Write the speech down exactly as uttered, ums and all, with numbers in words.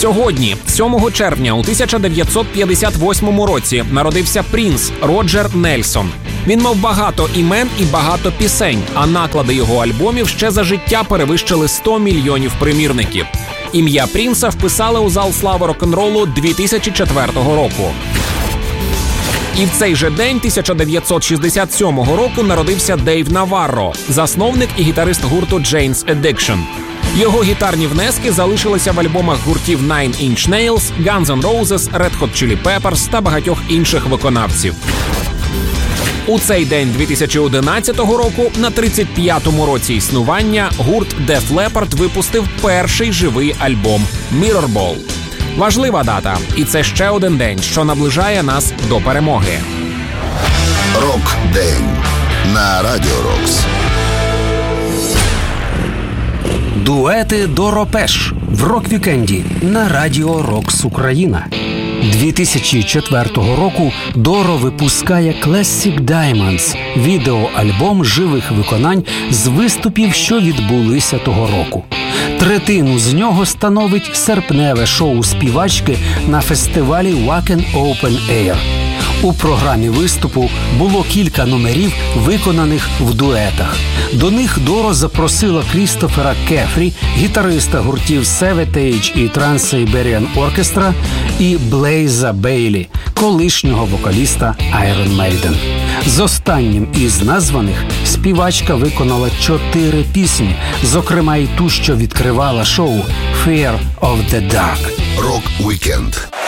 Сьогодні, сьомого червня у тисяча дев'ятсот п'ятдесят восьмому році, народився принц Роджер Нельсон. Він мав багато імен і багато пісень, а наклади його альбомів ще за життя перевищили сто мільйонів примірників. Ім'я принца вписали у зал слави рок-н-ролу дві тисячі четвертого року. І в цей же день тисяча дев'ятсот шістдесят сьомого року народився Дейв Наварро, засновник і гітарист гурту Jane's Addiction. Його гітарні внески залишилися в альбомах гуртів Nine Inch Nails, Guns N' Roses, Red Hot Chili Peppers та багатьох інших виконавців. У цей день дві тисячі одинадцятого року, на тридцять п'ятому році існування, гурт Def Leppard випустив перший живий альбом «Mirrorball». Важлива дата, і це ще один день, що наближає нас до перемоги. Рок-день на Радіо Рокс. Дуети Доро Пеш в рок-вікенді на Радіо Рокс Україна. дві тисячі четвертого року Доро випускає Classic Diamonds – відеоальбом живих виконань з виступів, що відбулися того року. Третину з нього становить серпневе шоу співачки на фестивалі Wacken Open Air. У програмі виступу було кілька номерів, виконаних в дуетах. До них Доро запросила Крістофера Кефрі, гітариста гуртів Savatage і Trans-Siberian Orchestra, і Блейза Бейлі, колишнього вокаліста Iron Maiden. З останнім із названих співачка виконала чотири пісні, зокрема й ту, що відкривала шоу «Fear of the Dark». Рок-вікенд.